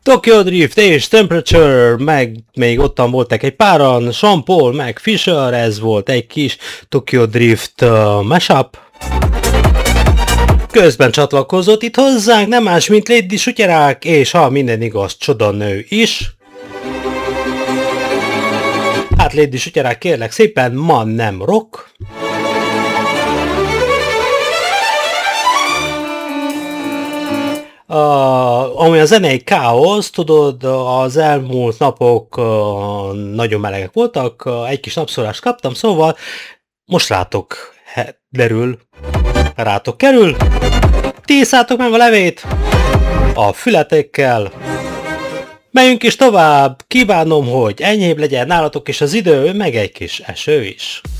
Tokyo Drift és Temperature, meg még ottan voltak egy páran, Sean Paul, meg Fisher, ez volt egy kis Tokyo Drift mashup. Közben csatlakozott itt hozzánk nem más, mint Lady Sutyerák, és ha minden igaz, csodanő is. Hát Lady Sutyerák, kérlek szépen, ma nem rock. Ami a zenei káosz, tudod, az elmúlt napok nagyon melegek voltak, egy kis napszorást kaptam, szóval most rátok kerül, tízszátok meg a levét a fületekkel. Megyünk is tovább, kívánom, hogy enyhébb legyen nálatok is az idő, meg egy kis eső is.